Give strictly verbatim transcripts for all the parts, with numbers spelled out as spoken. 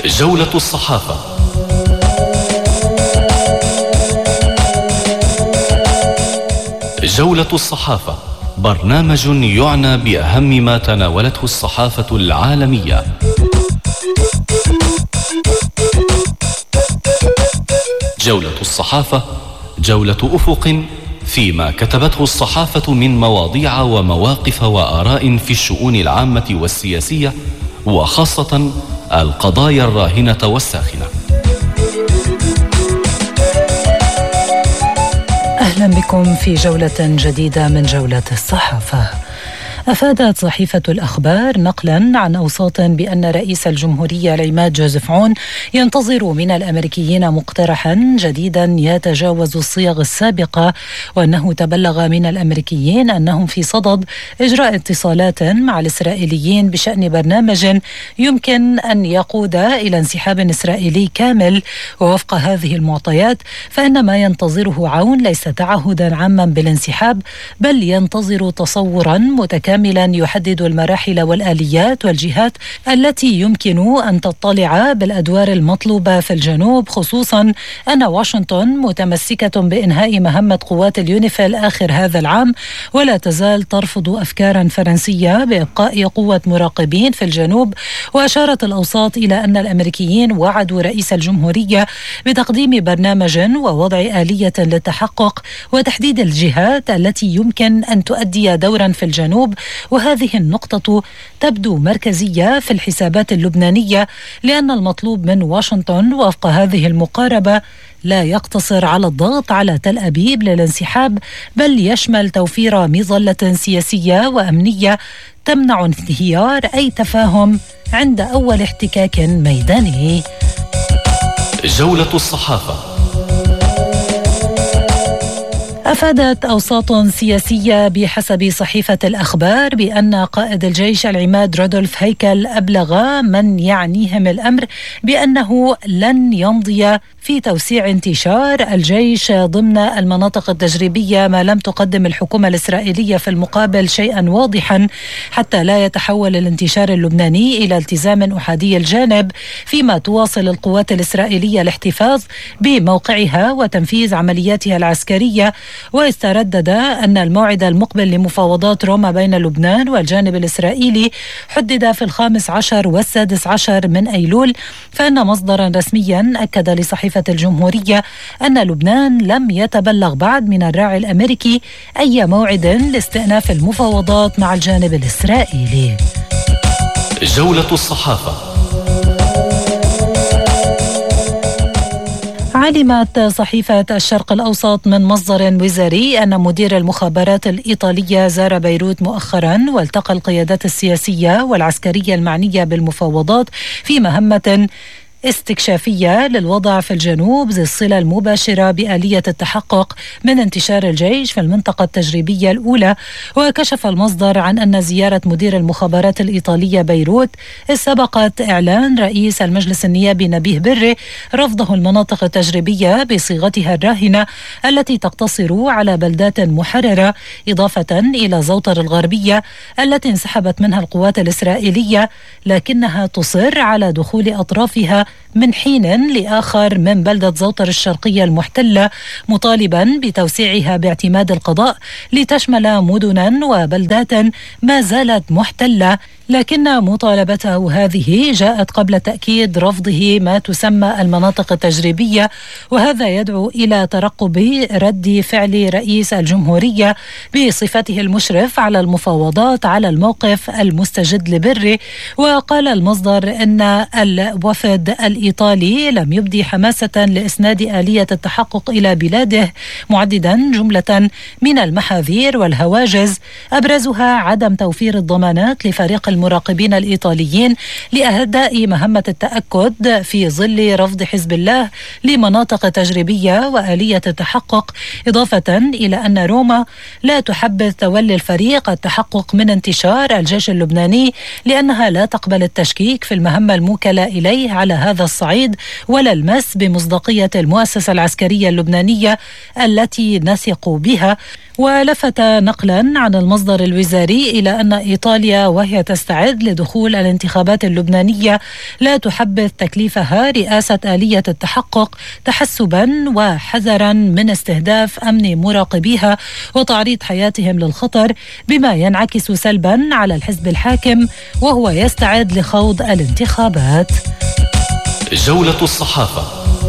جولة الصحافة. جولة الصحافة برنامج يعنى بأهم ما تناولته الصحافة العالمية. جولة الصحافة جولة أفق فيما كتبته الصحافة من مواضيع ومواقف وآراء في الشؤون العامة والسياسية، وخاصة القضايا الراهنة والساخنة. أهلا بكم في جولة جديدة من جولة الصحافة. أفادت صحيفة الأخبار نقلا عن أوساط بأن رئيس الجمهورية العماد جوزيف عون ينتظر من الأمريكيين مقترحا جديدا يتجاوز الصيغ السابقة، وأنه تبلغ من الأمريكيين أنهم في صدد إجراء اتصالات مع الإسرائيليين بشأن برنامج يمكن أن يقود إلى انسحاب إسرائيلي كامل. ووفق هذه المعطيات فإن ما ينتظره عون ليس تعهدا عاما بالانسحاب، بل ينتظر تصورا متكاملا كاملا يحدد المراحل والآليات والجهات التي يمكن أن تطلع بالأدوار المطلوبة في الجنوب، خصوصا أن واشنطن متمسكة بإنهاء مهمة قوات اليونيفيل آخر هذا العام، ولا تزال ترفض أفكارا فرنسية بإبقاء قوة مراقبين في الجنوب. وأشارت الأوساط إلى أن الأمريكيين وعدوا رئيس الجمهورية بتقديم برنامج ووضع آلية للتحقق وتحديد الجهات التي يمكن أن تؤدي دورا في الجنوب. وهذه النقطة تبدو مركزية في الحسابات اللبنانية، لأن المطلوب من واشنطن وفق هذه المقاربة لا يقتصر على الضغط على تل أبيب للانسحاب، بل يشمل توفير مظلة سياسية وأمنية تمنع انهيار أي تفاهم عند أول احتكاك ميداني. جولة الصحافة. أفادت أوساط سياسية بحسب صحيفة الأخبار بأن قائد الجيش العماد رودولف هيكل أبلغ من يعنيهم الأمر بأنه لن يمضي في توسيع انتشار الجيش ضمن المناطق التجريبية ما لم تقدم الحكومة الإسرائيلية في المقابل شيئا واضحا، حتى لا يتحول الانتشار اللبناني إلى التزام أحادي الجانب، فيما تواصل القوات الإسرائيلية الاحتفاظ بموقعها وتنفيذ عملياتها العسكرية. واستردد أن الموعد المقبل لمفاوضات روما بين لبنان والجانب الإسرائيلي حدد في الخامس عشر والسادس عشر من أيلول. فإن مصدرا رسميا أكد لصحيفة الجمهورية أن لبنان لم يتبلغ بعد من الراعي الأمريكي أي موعد لاستئناف المفاوضات مع الجانب الإسرائيلي. جولة الصحافة. علمت صحيفة الشرق الأوسط من مصدر وزاري أن مدير المخابرات الإيطالية زار بيروت مؤخرا والتقى القيادات السياسية والعسكرية المعنية بالمفاوضات في مهمة استكشافية للوضع في الجنوب ذي الصلة المباشرة بآلية التحقق من انتشار الجيش في المنطقة التجريبية الأولى. وكشف المصدر عن أن زيارة مدير المخابرات الإيطالية بيروت استبقت إعلان رئيس المجلس النيابي نبيه بري رفضه المناطق التجريبية بصيغتها الراهنة التي تقتصر على بلدات محررة، إضافة إلى زوطر الغربية التي انسحبت منها القوات الإسرائيلية، لكنها تصر على دخول أطرافها من حين لآخر من بلدة زوطر الشرقية المحتلة، مطالبا بتوسيعها باعتماد القضاء لتشمل مدنا وبلدات ما زالت محتلة. لكن مطالبته هذه جاءت قبل تأكيد رفضه ما تسمى المناطق التجريبية، وهذا يدعو إلى ترقب رد فعل رئيس الجمهورية بصفته المشرف على المفاوضات على الموقف المستجد لبري. وقال المصدر إن الوفد الإيطالي لم يبدي حماسة لإسناد آلية التحقق إلى بلاده، معددا جملة من المحاذير والهواجز أبرزها عدم توفير الضمانات لفريق المراقبين الإيطاليين لأداء مهمة التأكد في ظل رفض حزب الله لمناطق تجريبية وآلية التحقق، إضافة إلى أن روما لا تحبذ تولي الفريق التحقق من انتشار الجيش اللبناني، لأنها لا تقبل التشكيك في المهمة الموكلة إليه على هذا الصعيد ولا المس بمصداقية المؤسسة العسكرية اللبنانية التي نثق بها. ولفت نقلا عن المصدر الوزاري إلى أن إيطاليا وهي تستعد لدخول الانتخابات اللبنانية لا تحبذ تكليفها رئاسة آلية التحقق تحسبا وحذرا من استهداف أمن مراقبيها وتعريض حياتهم للخطر، بما ينعكس سلبا على الحزب الحاكم وهو يستعد لخوض الانتخابات. جولة الصحافة.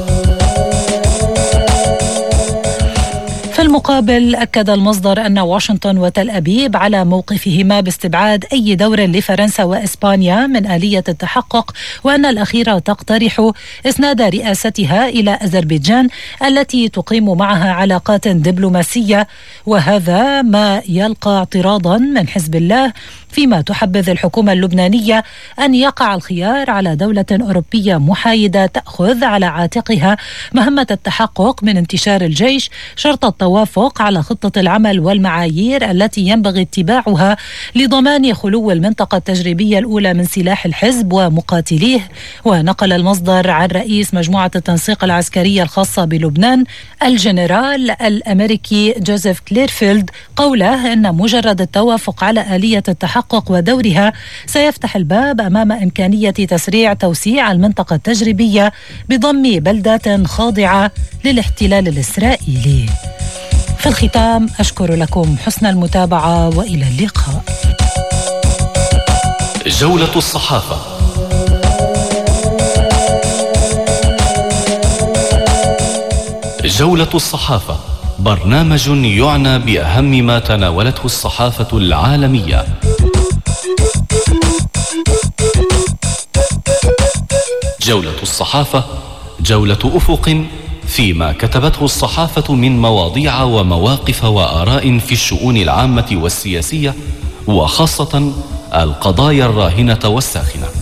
في المقابل أكد المصدر أن واشنطن وتل أبيب على موقفهما باستبعاد أي دور لفرنسا وإسبانيا من آلية التحقق، وأن الأخيرة تقترح إسناد رئاستها إلى أذربيجان التي تقيم معها علاقات دبلوماسية، وهذا ما يلقى اعتراضا من حزب الله، فيما تحبذ الحكومة اللبنانية أن يقع الخيار على دولة أوروبية محايدة تأخذ على عاتقها مهمة التحقق من انتشار الجيش شرط التوافق على خطة العمل والمعايير التي ينبغي اتباعها لضمان خلو المنطقة التجريبية الأولى من سلاح الحزب ومقاتليه. ونقل المصدر عن رئيس مجموعة التنسيق العسكرية الخاصة بلبنان الجنرال الأمريكي جوزيف كليرفيلد قوله إن مجرد التوافق على آلية التحقق ودورها سيفتح الباب أمام إمكانية تسريع توسيع المنطقة التجريبية بضم بلدات خاضعة للاحتلال الإسرائيلي. في الختام أشكر لكم حسن المتابعة وإلى اللقاء. جولة الصحافة. جولة الصحافة برنامج يعنى بأهم ما تناولته الصحافة العالمية. جولة الصحافة جولة أفق فيما كتبته الصحافة من مواضيع ومواقف وآراء في الشؤون العامة والسياسية، وخاصة القضايا الراهنة والساخنة.